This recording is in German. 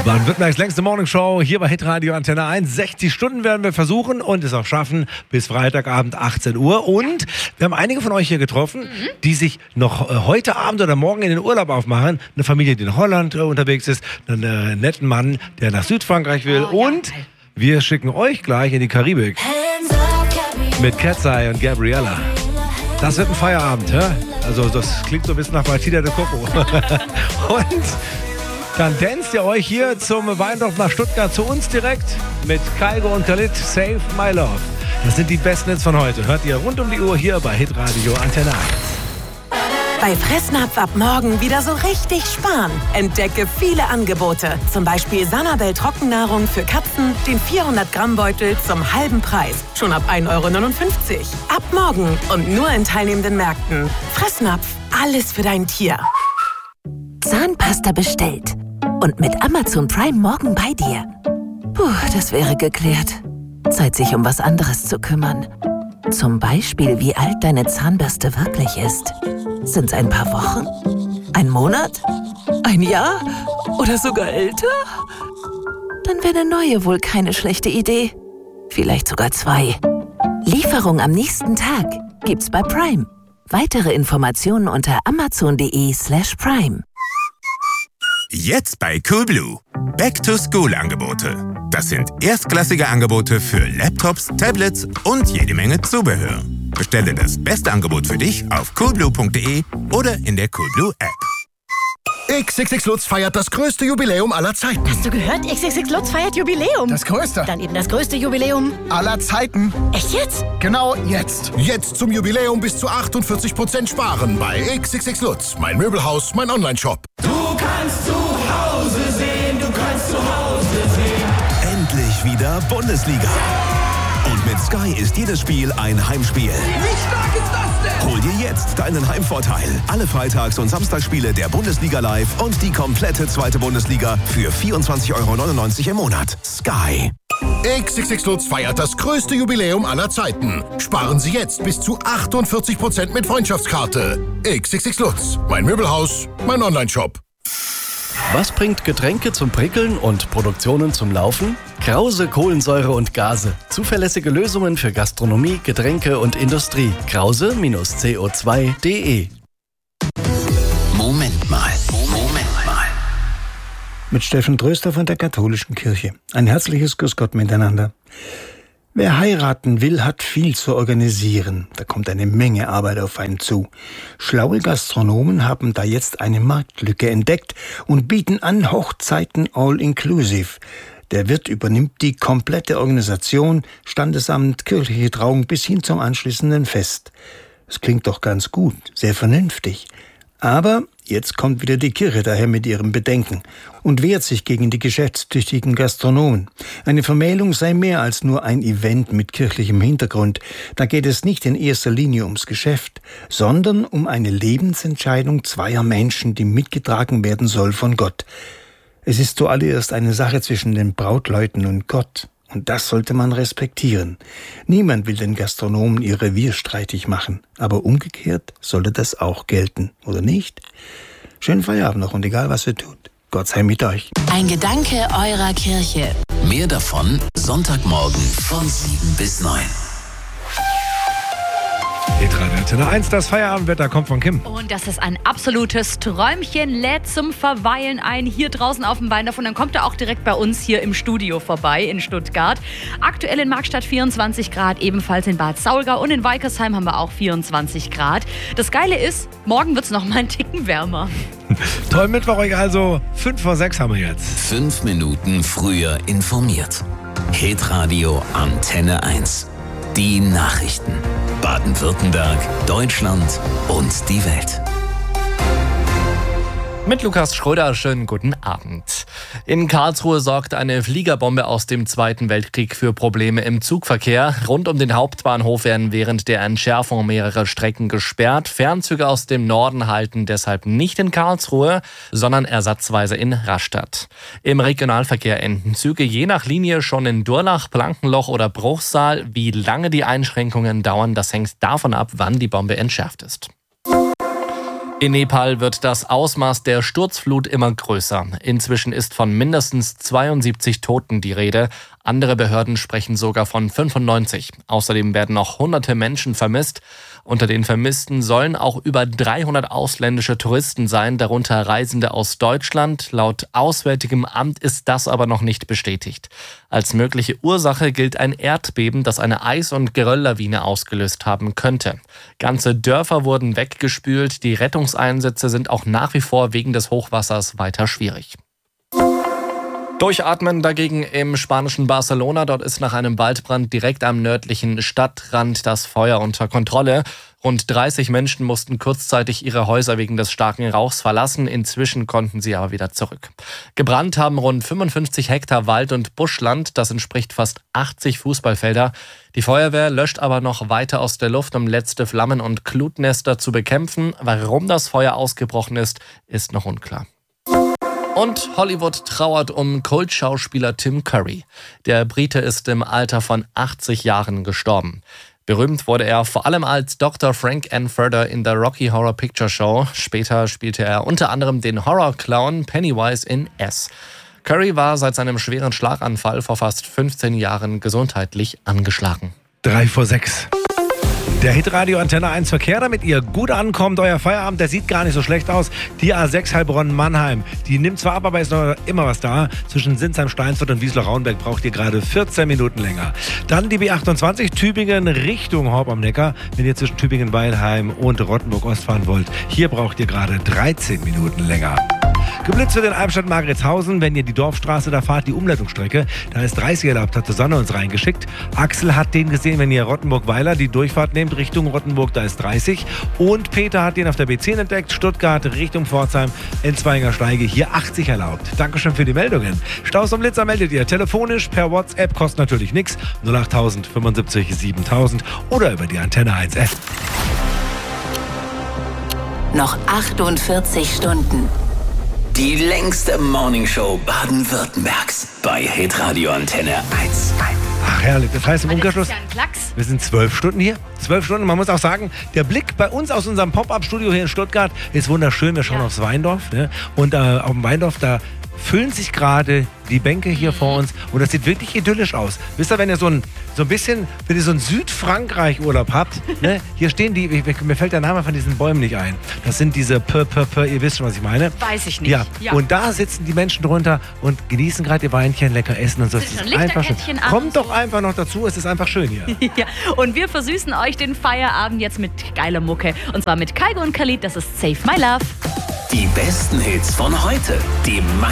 Baden-Württembergs längste Morningshow hier bei Hitradio Antenne 1. 60 Stunden werden wir versuchen und es auch schaffen bis Freitagabend 18 Uhr. Und wir haben einige von euch hier getroffen, die sich noch heute Abend oder morgen in den Urlaub aufmachen. Eine Familie, die in Holland unterwegs ist, einen netten Mann, der nach Südfrankreich will. Und wir schicken euch gleich in die Karibik mit Cat's Eye und Gabriella. Das wird ein Feierabend, hä? Also das klingt so ein bisschen nach Partida de Coco. Und dann danst ihr euch hier zum Weindorf nach Stuttgart zu uns direkt mit Kaigo und Khalid, Save My Love. Das sind die besten Hits von heute. Hört ihr rund um die Uhr hier bei Hitradio Antenne 1. Bei Fressnapf ab morgen wieder so richtig sparen. Entdecke viele Angebote. Zum Beispiel Sanabel Trockennahrung für Katzen, den 400-Gramm-Beutel zum halben Preis. Schon ab 1,59 €. Ab morgen und nur in teilnehmenden Märkten. Fressnapf, alles für dein Tier. Zahnpasta bestellt. Und mit Amazon Prime morgen bei dir. Puh, das wäre geklärt. Zeit, sich um was anderes zu kümmern. Zum Beispiel, wie alt deine Zahnbürste wirklich ist. Sind's ein paar Wochen? Ein Monat? Ein Jahr? Oder sogar älter? Dann wäre eine neue wohl keine schlechte Idee. Vielleicht sogar 2. Lieferung am nächsten Tag gibt's bei Prime. Weitere Informationen unter amazon.de/prime. Jetzt bei Coolblue. Back-to-School-Angebote. Das sind erstklassige Angebote für Laptops, Tablets und jede Menge Zubehör. Bestelle das beste Angebot für dich auf coolblue.de oder in der Coolblue App. XXX Lutz feiert das größte Jubiläum aller Zeiten. Hast du gehört? XXX Lutz feiert Jubiläum. Das größte. Dann eben das größte Jubiläum Aller Zeiten. Echt jetzt? Genau jetzt. Jetzt zum Jubiläum bis zu 48% sparen bei XXX Lutz. Mein Möbelhaus, mein Onlineshop. Du kannst zu Hause sehen, du kannst zu Hause sehen. Endlich wieder Bundesliga. Und mit Sky ist jedes Spiel ein Heimspiel. Wie stark ist das denn? Hol dir jetzt deinen Heimvorteil. Alle Freitags- und Samstagsspiele der Bundesliga live und die komplette zweite Bundesliga für 24,99 € im Monat. Sky. XXX Lutz feiert das größte Jubiläum aller Zeiten. Sparen Sie jetzt bis zu 48% mit Freundschaftskarte. XXX Lutz. Mein Möbelhaus, mein Onlineshop. Was bringt Getränke zum Prickeln und Produktionen zum Laufen? Krause Kohlensäure und Gase. Zuverlässige Lösungen für Gastronomie, Getränke und Industrie. Krause-co2.de. Moment mal. Mit Steffen Tröster von der Katholischen Kirche. Ein herzliches Grüß Gott miteinander. Wer heiraten will, hat viel zu organisieren. Da kommt eine Menge Arbeit auf einen zu. Schlaue Gastronomen haben da jetzt eine Marktlücke entdeckt und bieten an Hochzeiten all-inclusive. Der Wirt übernimmt die komplette Organisation, Standesamt, kirchliche Trauung bis hin zum anschließenden Fest. Das klingt doch ganz gut, sehr vernünftig. Aber jetzt kommt wieder die Kirche daher mit ihrem Bedenken und wehrt sich gegen die geschäftstüchtigen Gastronomen. Eine Vermählung sei mehr als nur ein Event mit kirchlichem Hintergrund. Da geht es nicht in erster Linie ums Geschäft, sondern um eine Lebensentscheidung zweier Menschen, die mitgetragen werden soll von Gott. Es ist zuallererst eine Sache zwischen den Brautleuten und Gott. Und das sollte man respektieren. Niemand will den Gastronomen ihr Revier streitig machen. Aber umgekehrt sollte das auch gelten, oder nicht? Schönen Feierabend noch und egal was ihr tut, Gott sei mit euch. Ein Gedanke eurer Kirche. Mehr davon Sonntagmorgen von 7 bis 9. Hitradio Antenne 1, das Feierabendwetter kommt von Kim. Und das ist ein absolutes Träumchen, lädt zum Verweilen ein, hier draußen auf dem Weindorf. Und dann kommt er auch direkt bei uns hier im Studio vorbei in Stuttgart. Aktuell in Markstadt 24 Grad, ebenfalls in Bad Saulgau und in Weikersheim haben wir auch 24 Grad. Das Geile ist, morgen wird es noch mal einen Ticken wärmer. Toll, Mittwoch, also 5 vor 6 haben wir jetzt. 5 Minuten früher informiert. Hitradio Antenne 1. Die Nachrichten. Baden-Württemberg, Deutschland und die Welt. Mit Lukas Schröder, schönen guten Abend. In Karlsruhe sorgt eine Fliegerbombe aus dem Zweiten Weltkrieg für Probleme im Zugverkehr. Rund um den Hauptbahnhof werden während der Entschärfung mehrere Strecken gesperrt. Fernzüge aus dem Norden halten deshalb nicht in Karlsruhe, sondern ersatzweise in Rastatt. Im Regionalverkehr enden Züge je nach Linie schon in Durlach, Blankenloch oder Bruchsal. Wie lange die Einschränkungen dauern, das hängt davon ab, wann die Bombe entschärft ist. In Nepal wird das Ausmaß der Sturzflut immer größer. Inzwischen ist von mindestens 72 Toten die Rede. Andere Behörden sprechen sogar von 95. Außerdem werden noch hunderte Menschen vermisst. Unter den Vermissten sollen auch über 300 ausländische Touristen sein, darunter Reisende aus Deutschland. Laut Auswärtigem Amt ist das aber noch nicht bestätigt. Als mögliche Ursache gilt ein Erdbeben, das eine Eis- und Gerölllawine ausgelöst haben könnte. Ganze Dörfer wurden weggespült. Die Rettungseinsätze sind auch nach wie vor wegen des Hochwassers weiter schwierig. Durchatmen dagegen im spanischen Barcelona. Dort ist nach einem Waldbrand direkt am nördlichen Stadtrand das Feuer unter Kontrolle. Rund 30 Menschen mussten kurzzeitig ihre Häuser wegen des starken Rauchs verlassen. Inzwischen konnten sie aber wieder zurück. Gebrannt haben rund 55 Hektar Wald- und Buschland. Das entspricht fast 80 Fußballfelder. Die Feuerwehr löscht aber noch weiter aus der Luft, um letzte Flammen und Glutnester zu bekämpfen. Warum das Feuer ausgebrochen ist, ist noch unklar. Und Hollywood trauert um Kultschauspieler Tim Curry. Der Brite ist im Alter von 80 Jahren gestorben. Berühmt wurde er vor allem als Dr. Frank Furter in der Rocky Horror Picture Show. Später spielte er unter anderem den Horror-Clown Pennywise in S. Curry war seit seinem schweren Schlaganfall vor fast 15 Jahren gesundheitlich angeschlagen. 5:03. Der Hitradio Antenne 1 Verkehr, damit ihr gut ankommt. Euer Feierabend, der sieht gar nicht so schlecht aus. Die A6 Heilbronn-Mannheim, die nimmt zwar ab, aber ist noch immer was da. Zwischen Sinsheim, Steinsfurt und Wiesloch-Raunberg braucht ihr gerade 14 Minuten länger. Dann die B28 Tübingen Richtung Horb am Neckar. Wenn ihr zwischen Tübingen-Weilheim und Rottenburg-Ost fahren wollt, hier braucht ihr gerade 13 Minuten länger. Geblitzt wird in Albstadt-Margretshausen, wenn ihr die Dorfstraße da fahrt, die Umleitungsstrecke. Da ist 30 erlaubt, hat Susanne uns reingeschickt. Axel hat den gesehen, wenn ihr Rottenburg-Weiler die Durchfahrt nehmt, Richtung Rottenburg, da ist 30. Und Peter hat den auf der B10 entdeckt, Stuttgart Richtung Pforzheim, Enzweiger Steige, hier 80 erlaubt. Dankeschön für die Meldungen. Staus und Blitzer meldet ihr telefonisch, per WhatsApp, kostet natürlich nichts, 08000 75 7000 oder über die Antenne 1 App. Noch 48 Stunden. Die längste Morningshow Baden-Württembergs bei Hitradio Antenne 1. Ach herrlich, das heißt im Umkehrschluss, Das ist ja ein Klacks. wir sind 12 Stunden hier. 12 Stunden, man muss auch sagen, der Blick bei uns aus unserem Pop-Up-Studio hier in Stuttgart ist wunderschön. Wir schauen aufs Weindorf, ne? Und auf dem Weindorf, da füllen sich gerade die Bänke hier vor uns und das sieht wirklich idyllisch aus. Wisst ihr, wenn ihr so ein bisschen, wenn ihr so einen Südfrankreich-Urlaub habt, ne? Hier stehen die, mir fällt der Name von diesen Bäumen nicht ein. Das sind diese ihr wisst schon, was ich meine. Weiß ich nicht. Ja. Und da sitzen die Menschen drunter und genießen gerade ihr Weinchen, lecker essen und so. Es ist ein einfach schön. Lichterkettchen an Kommt und so. doch einfach noch dazu, es ist einfach schön hier. Ja. Und wir versüßen euch den Feierabend jetzt mit geiler Mucke. Und zwar mit Kaigo und Khalid, das ist Save My Love. Die besten Hits von heute. Die